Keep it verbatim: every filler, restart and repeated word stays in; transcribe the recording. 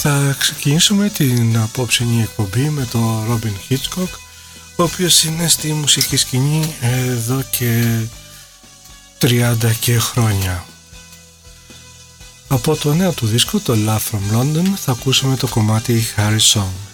Θα ξεκινήσουμε την απόψινή εκπομπή με το Robin Hitchcock, ο οποίος είναι στη μουσική σκηνή εδώ και τριάντα και χρόνια. Από το νέο του δίσκο, το Love from London, θα ακούσουμε το κομμάτι Harry Song.